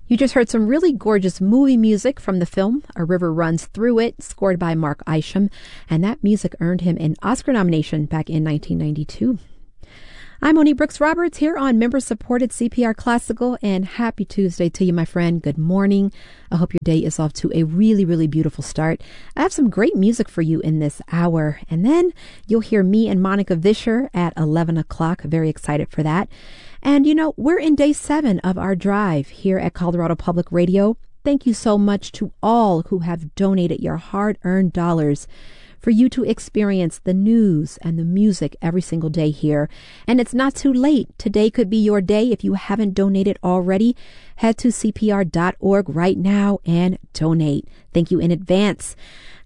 You just heard some really gorgeous movie music from the film A River Runs Through It, scored by Mark Isham, and that music earned him an Oscar nomination back in 1992. I'm Monique Brooks Roberts here on member-supported CPR Classical, and happy Tuesday to you, my friend. Good morning. I hope your day is off to a really, really beautiful start. I have some great music for you in this hour, and then you'll hear me and Monica Vischer at 11 o'clock. Very excited for that. And, you know, we're in day 7 of our drive here at Colorado Public Radio. Thank you so much to all who have donated your hard-earned dollars for you to experience the news and the music every single day here. And it's not too late. Today could be your day. If you haven't donated already, head to cpr.org right now and donate. Thank you in advance.